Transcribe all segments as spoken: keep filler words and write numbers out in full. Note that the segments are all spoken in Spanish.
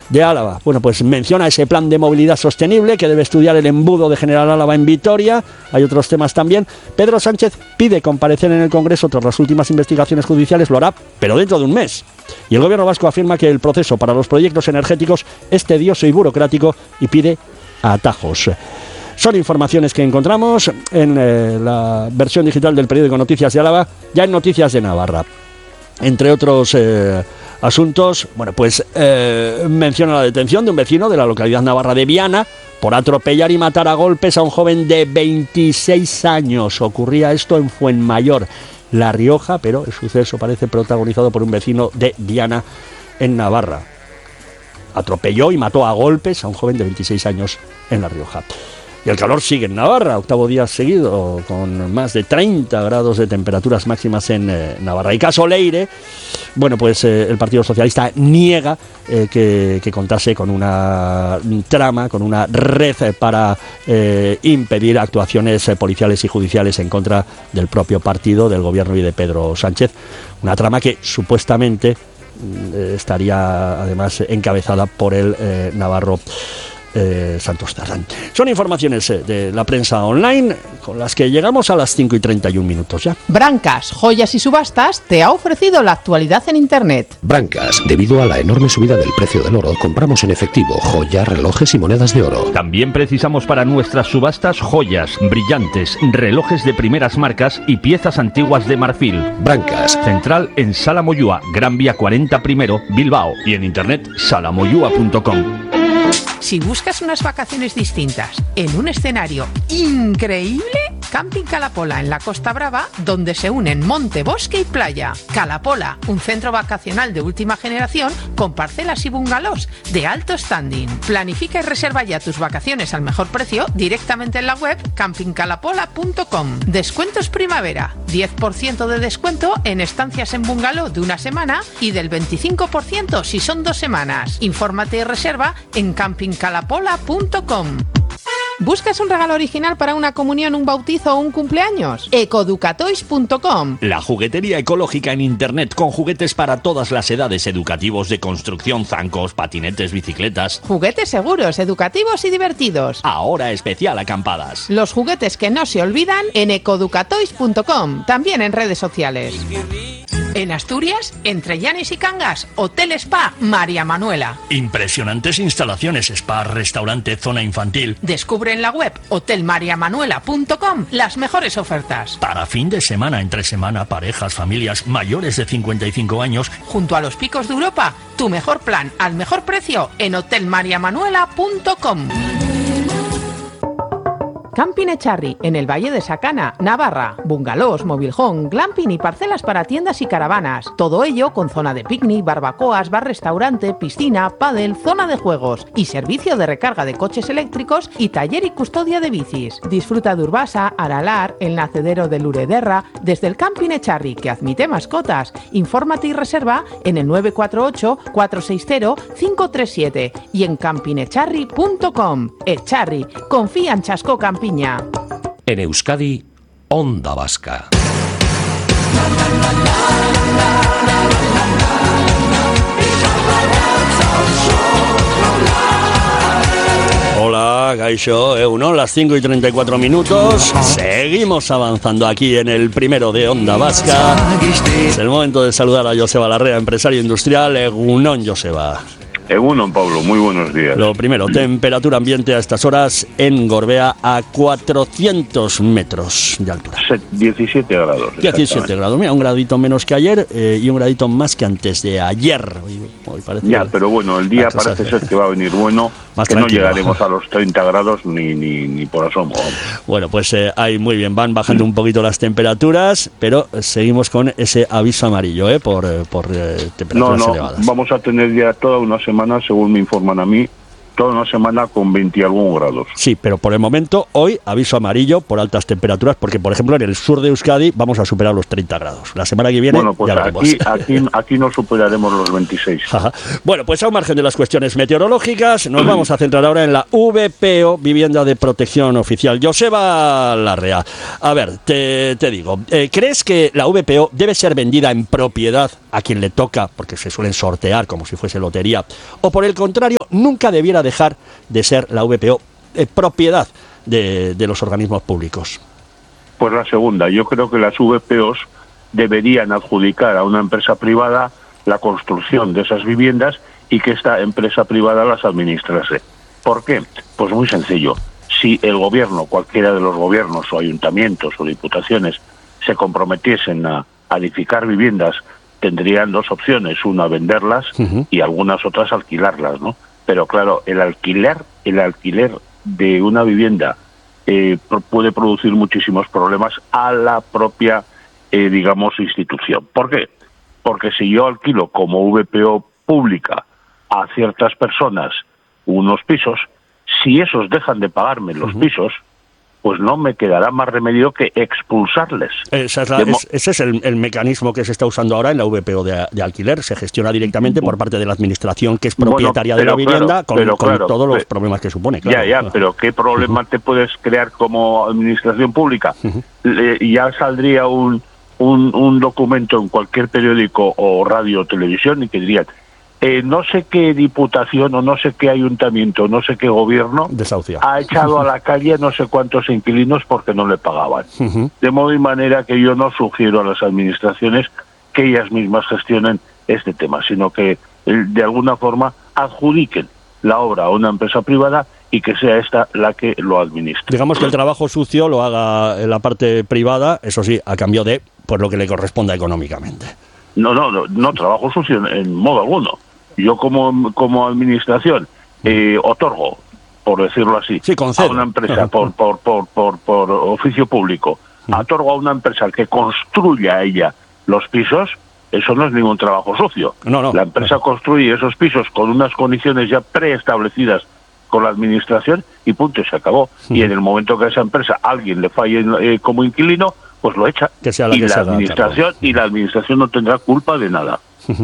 de Álava. Bueno, pues menciona ese plan de movilidad sostenible que debe estudiar el embudo de General Álava en Vitoria. Hay otros temas también. Pedro Sánchez pide comparecer en el Congreso tras las últimas investigaciones judiciales. Lo hará, pero dentro de un mes. Y el gobierno vasco afirma que el proceso para los proyectos energéticos es tedioso y burocrático y pide atajos. Son informaciones que encontramos en eh, la versión digital del periódico Noticias de Álava, ya en Noticias de Navarra. Entre otros eh, asuntos, bueno, pues eh, menciona la detención de un vecino de la localidad navarra de Viana por atropellar y matar a golpes a un joven de veintiséis años. Ocurría esto en Fuenmayor, La Rioja, pero el suceso parece protagonizado por un vecino de Viana, en Navarra. Atropelló y mató a golpes a un joven de veintiséis años en La Rioja. Y el calor sigue en Navarra, octavo día seguido, con más de treinta grados de temperaturas máximas en eh, Navarra. Y caso Leire, bueno, pues eh, el Partido Socialista niega eh, que, que contase con una trama, con una red eh, para eh, impedir actuaciones eh, policiales y judiciales en contra del propio partido, del gobierno y de Pedro Sánchez. Una trama que supuestamente eh, estaría además encabezada por el eh, navarro Eh, Santos Tarrán. Son informaciones eh, de la prensa online con las que llegamos a las cinco y treinta y un minutos ya. Brancas, Joyas y Subastas te ha ofrecido la actualidad en Internet. Brancas, debido a la enorme subida del precio del oro, compramos en efectivo joyas, relojes y monedas de oro. También precisamos para nuestras subastas joyas, brillantes, relojes de primeras marcas y piezas antiguas de marfil. Brancas. Central en Sala Moyúa, Gran Vía cuarenta primero, Bilbao, y en internet salamoyúa punto com. Si buscas unas vacaciones distintas en un escenario increíble, Camping Calapola en la Costa Brava, donde se unen monte, bosque y playa. Calapola, un centro vacacional de última generación con parcelas y bungalows de alto standing. Planifica y reserva ya tus vacaciones al mejor precio directamente en la web camping calapola punto com. Descuentos primavera, diez por ciento de descuento en estancias en bungalow de una semana y del veinticinco por ciento si son dos semanas. Infórmate y reserva en camping calapola punto com. ¿Buscas un regalo original para una comunión, un bautizo o un cumpleaños? ecoeducatoys punto com. La juguetería ecológica en internet con juguetes para todas las edades, educativos, de construcción, zancos, patinetes, bicicletas. Juguetes seguros, educativos y divertidos. Ahora especial acampadas. Los juguetes que no se olvidan en ecoeducatoys punto com. También en redes sociales. En Asturias, entre Llanes y Cangas, Hotel Spa María Manuela. Impresionantes instalaciones, spa, restaurante, zona infantil. Descubre en la web hotel maría manuela punto com las mejores ofertas. Para fin de semana, entre semana, parejas, familias mayores de cincuenta y cinco años. Junto a los picos de Europa, tu mejor plan al mejor precio en hotel maría manuela punto com. Camping Echarri, en el Valle de Sacana, Navarra. Bungalows, mobilhome, glamping y parcelas para tiendas y caravanas. Todo ello con zona de picnic, barbacoas, bar-restaurante, piscina, pádel, zona de juegos y servicio de recarga de coches eléctricos y taller y custodia de bicis. Disfruta de Urbasa, Aralar, el nacedero de Lurederra, desde el Camping Echarri, que admite mascotas. Infórmate y reserva en el nueve cuatro ocho, cuatro seis cero, cinco tres siete y en camping echarri punto com. Echarri, confía en Chasco Campiña. En Euskadi, Onda Vasca. Hola, Gaisho, Euno, las cinco y treinta y cuatro minutos. Seguimos avanzando aquí en el primero de Onda Vasca. Es el momento de saludar a Joseba Larrea, empresario industrial. Egunon, Joseba. Egunon, Pablo, muy buenos días. Lo primero, temperatura ambiente a estas horas en Gorbea a cuatrocientos metros de altura. diecisiete grados. diecisiete grados, mira, un gradito menos que ayer eh, y un gradito más que antes de ayer. Hoy, hoy parece ya, pero bueno, el día parece ser que va a venir bueno, más que tranquilo. No llegaremos a los treinta grados ni, ni, ni por asomo. Bueno, pues eh, ahí muy bien, van bajando un poquito las temperaturas, pero seguimos con ese aviso amarillo eh, por, por eh, temperaturas no, no, elevadas. Vamos a tener ya toda una semana, según me informan a mí, toda una semana con veinte y algún grados. Sí, pero por el momento, hoy, aviso amarillo por altas temperaturas, porque, por ejemplo, en el sur de Euskadi vamos a superar los treinta grados. La semana que viene, bueno, pues ya aquí, aquí, aquí no superaremos los veintiséis. Ajá. Bueno, pues a un margen de las cuestiones meteorológicas, nos vamos a centrar ahora en la V P O, Vivienda de Protección Oficial. Joseba Larrea, a ver, te, te digo, eh, ¿crees que la V P O debe ser vendida en propiedad a quien le toca, porque se suelen sortear como si fuese lotería, o por el contrario, nunca debiera dejar de ser la V P O eh, propiedad de, de los organismos públicos? Pues la segunda. Yo creo que las V P Os deberían adjudicar a una empresa privada la construcción de esas viviendas y que esta empresa privada las administrase. ¿Por qué? Pues muy sencillo. Si el gobierno, cualquiera de los gobiernos o ayuntamientos o diputaciones se comprometiesen a, a edificar viviendas, tendrían dos opciones: una, venderlas, uh-huh, y algunas otras alquilarlas, ¿no? Pero claro, el alquiler, el alquiler de una vivienda eh, puede producir muchísimos problemas a la propia, eh, digamos, institución. ¿Por qué? Porque si yo alquilo como V P O pública a ciertas personas unos pisos, si esos dejan de pagarme los uh-huh. pisos, pues no me quedará más remedio que expulsarles. Esa es la, es, ese es el, el mecanismo que se está usando ahora en la V P O de, de alquiler. Se gestiona directamente por parte de la administración, que es propietaria bueno, de la vivienda, claro, con, con claro, todos los pero, problemas que supone. Claro, ya, ya, claro. Pero ¿qué problema uh-huh. te puedes crear como administración pública? Uh-huh. Le, ya saldría un, un, un documento en cualquier periódico o radio o televisión y que dirían: Eh, no sé qué diputación o no sé qué ayuntamiento, no sé qué gobierno Desahucia. ha echado a la calle no sé cuántos inquilinos porque no le pagaban. Uh-huh. De modo y manera que yo no sugiero a las administraciones que ellas mismas gestionen este tema, sino que eh, de alguna forma adjudiquen la obra a una empresa privada y que sea esta la que lo administre. Digamos que el trabajo sucio lo haga en la parte privada, eso sí, a cambio de por lo que le corresponda económicamente. No, no, no, no trabajo sucio en, en modo alguno. Yo como como administración eh, otorgo, por decirlo así, sí, a una empresa por por por por, por oficio público, uh-huh. otorgo a una empresa que construya ella los pisos. Eso no es ningún trabajo sucio. No, no. La empresa uh-huh. construye esos pisos con unas condiciones ya preestablecidas con la administración y punto, y se acabó. Uh-huh. Y en el momento que a esa empresa alguien le falle eh, como inquilino, pues lo echa. Que sea la y que la se administración haga, y la administración no tendrá culpa de nada.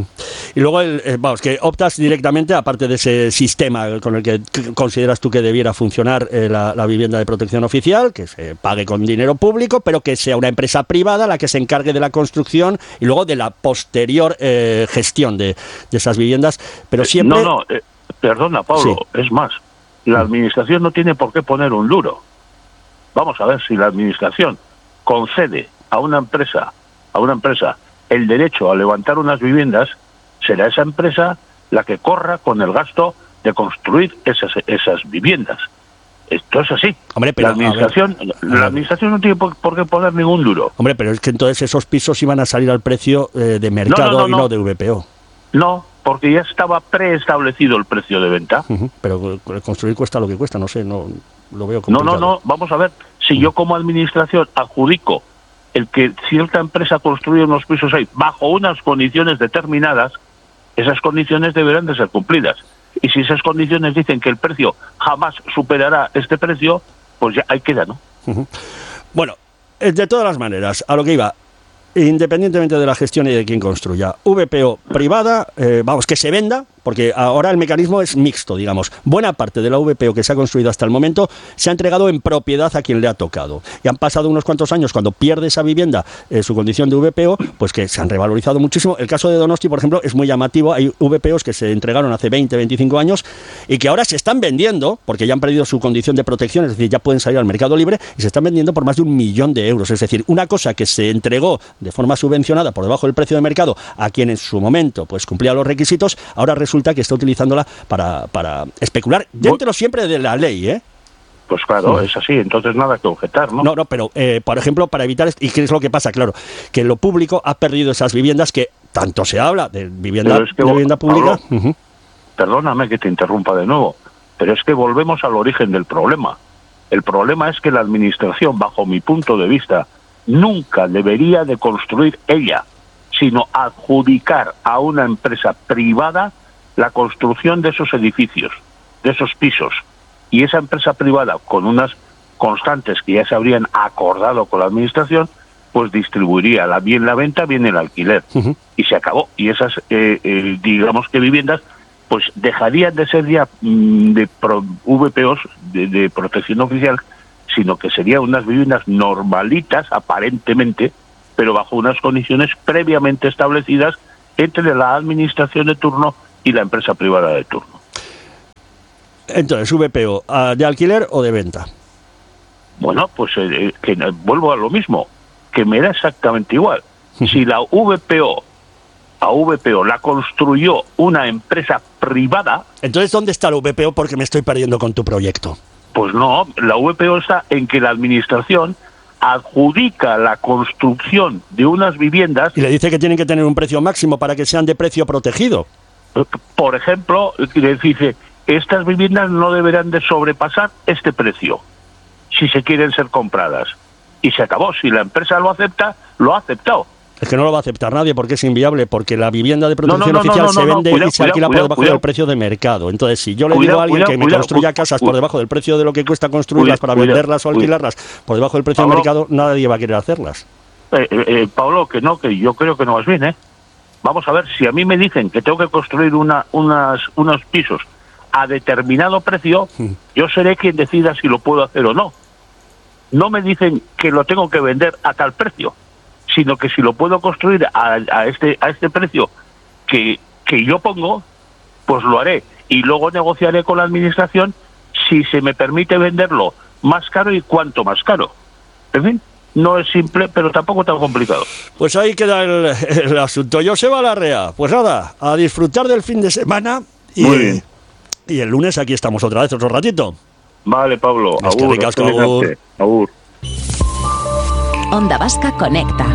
Y luego, el, eh, vamos, que optas directamente, aparte de ese sistema con el que consideras tú que debiera funcionar eh, la, la vivienda de protección oficial, que se pague con dinero público, pero que sea una empresa privada la que se encargue de la construcción y luego de la posterior eh, gestión de, de esas viviendas, pero siempre... No, no, eh, perdona, Pablo, sí. Es más, la administración no tiene por qué poner un duro. Vamos a ver, si la administración concede a una empresa, a una empresa el derecho a levantar unas viviendas, será esa empresa la que corra con el gasto de construir esas esas viviendas. Esto es así. Hombre, pero, la administración ver, la administración no tiene por, por qué poner ningún duro. Hombre, pero es que entonces esos pisos iban a salir al precio eh, de mercado no, no, no, y no, no de V P O. No, porque ya estaba preestablecido el precio de venta. Uh-huh, pero construir cuesta lo que cuesta, no sé, no lo veo complicado. No, no, no, vamos a ver, si uh-huh. yo como administración adjudico el que cierta empresa construye unos pisos ahí bajo unas condiciones determinadas, esas condiciones deberán de ser cumplidas. Y si esas condiciones dicen que el precio jamás superará este precio, pues ya ahí queda, ¿no? Uh-huh. Bueno, de todas las maneras, a lo que iba, independientemente de la gestión y de quién construya, V P O privada, eh, vamos, que se venda, porque ahora el mecanismo es mixto, digamos. Buena parte de la V P O que se ha construido hasta el momento se ha entregado en propiedad a quien le ha tocado. Y han pasado unos cuantos años, cuando pierde esa vivienda eh, su condición de V P O, pues que se han revalorizado muchísimo. El caso de Donosti, por ejemplo, es muy llamativo. Hay V P Os que se entregaron hace veinte, veinticinco años y que ahora se están vendiendo, porque ya han perdido su condición de protección, es decir, ya pueden salir al mercado libre, y se están vendiendo por más de un millón de euros. Es decir, una cosa que se entregó de forma subvencionada por debajo del precio de mercado a quien en su momento pues cumplía los requisitos, ahora resulta que está utilizándola para, para especular dentro siempre de la ley, ¿eh? Pues claro, sí. Es así, entonces nada que objetar, ¿no? No, no, pero, eh, por ejemplo, para evitar esto, ¿y qué es lo que pasa? Claro, que lo público ha perdido esas viviendas que tanto se habla de vivienda, es que, de vivienda pública. Pablo, uh-huh. Perdóname que te interrumpa de nuevo, pero es que volvemos al origen del problema. El problema es que la administración, bajo mi punto de vista, nunca debería de construir ella, sino adjudicar a una empresa privada la construcción de esos edificios, de esos pisos. Y esa empresa privada, con unas constantes que ya se habrían acordado con la administración, pues distribuiría la, bien la venta, bien el alquiler. Uh-huh. Y se acabó. Y esas, eh, eh, digamos que viviendas, pues dejarían de ser ya mmm, de pro, V P Os, de, de protección oficial, sino que serían unas viviendas normalitas, aparentemente, pero bajo unas condiciones previamente establecidas entre la administración de turno y la empresa privada de turno. Entonces, V P O, ¿de alquiler o de venta? Bueno, pues eh, que vuelvo a lo mismo, que me da exactamente igual. Si la V P O, a V P O la construyó una empresa privada... Entonces, ¿dónde está la V P O? Porque me estoy perdiendo con tu proyecto. Pues no, la V P O está en que la administración adjudica la construcción de unas viviendas... Y le dice que tienen que tener un precio máximo para que sean de precio protegido. Por ejemplo, le dice, estas viviendas no deberán de sobrepasar este precio si se quieren ser compradas. Y se acabó. Si la empresa lo acepta, lo ha aceptado. Es que no lo va a aceptar nadie porque es inviable, porque la vivienda de protección no, no, oficial no, no, se no, vende cuidado, y se alquila cuidado, por debajo cuidado. del precio de mercado. Entonces, si yo le Cuidado, digo a alguien cuidado, que me cuidado, construya cuidado, casas cuidado. por debajo del precio de lo que cuesta construirlas Cuidado, para cuidado, venderlas o cuidado. alquilarlas por debajo del precio Pablo, de mercado, nadie va a querer hacerlas. Eh, eh, eh, Pablo, que no, que yo creo que no vas bien, ¿eh? Vamos a ver, si a mí me dicen que tengo que construir una, unas, unos pisos a determinado precio, Hmm. yo seré quien decida si lo puedo hacer o no. No me dicen que lo tengo que vender a tal precio, sino que si lo puedo construir a, a este a este precio que, que yo pongo, pues lo haré. Y luego negociaré con la administración si se me permite venderlo más caro y cuánto más caro. En fin, no es simple, pero tampoco tan complicado. Pues ahí queda el, el asunto. Joseba Larrea, pues nada, a disfrutar del fin de semana y, Muy bien. y el lunes aquí estamos otra vez, otro ratito. Vale, Pablo. Es que Agur, ricasco, hasta agur. adelante. Agur. Onda Vasca Conecta.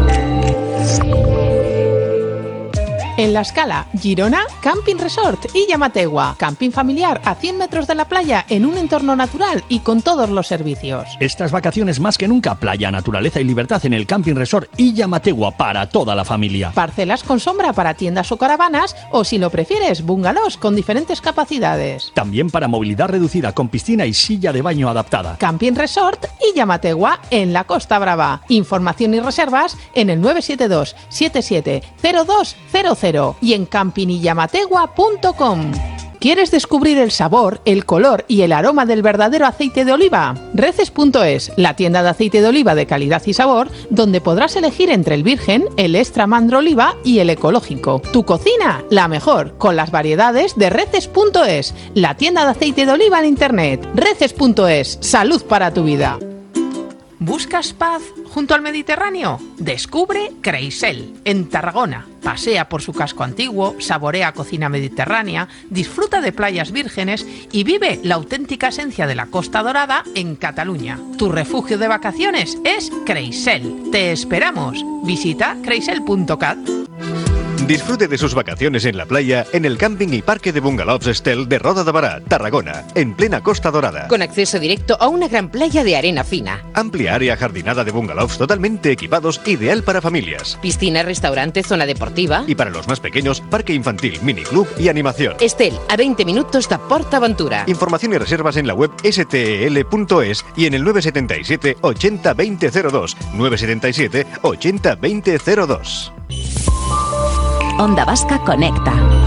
En La Escala, Girona, Camping Resort y Llamategua. Camping familiar a cien metros de la playa en un entorno natural y con todos los servicios. Estas vacaciones más que nunca, playa, naturaleza y libertad en el Camping Resort y Llamategua para toda la familia. Parcelas con sombra para tiendas o caravanas o, si lo prefieres, bungalows con diferentes capacidades. También para movilidad reducida con piscina y silla de baño adaptada. Camping Resort y Llamategua en la Costa Brava. Información y reservas en el nueve siete dos siete siete cero dos cero cero y en camping y llamategua punto com. ¿Quieres descubrir el sabor, el color y el aroma del verdadero aceite de oliva? Reces punto es, la tienda de aceite de oliva de calidad y sabor, donde podrás elegir entre el virgen, el extra mandro oliva y el ecológico. Tu cocina, la mejor, con las variedades de Reces punto es, la tienda de aceite de oliva en internet. Reces punto es, salud para tu vida. ¿Buscas paz junto al Mediterráneo? Descubre Creisel, en Tarragona. Pasea por su casco antiguo, saborea cocina mediterránea, disfruta de playas vírgenes y vive la auténtica esencia de la Costa Dorada en Cataluña. Tu refugio de vacaciones es Creisel. Te esperamos. Visita creisel punto cat. Disfrute de sus vacaciones en la playa en el camping y parque de bungalows Estel de Roda de Bará, Tarragona, en plena Costa Dorada. Con acceso directo a una gran playa de arena fina. Amplia área jardinada de bungalows totalmente equipados, ideal para familias. Piscina, restaurante, zona deportiva. Y para los más pequeños, parque infantil, miniclub y animación. Estel, a veinte minutos de PortAventura. Información y reservas en la web ese te e ele punto es y en el nueve siete siete ochenta veinte cero dos. nueve siete siete ochenta veinte cero dos. Onda Vasca Conecta.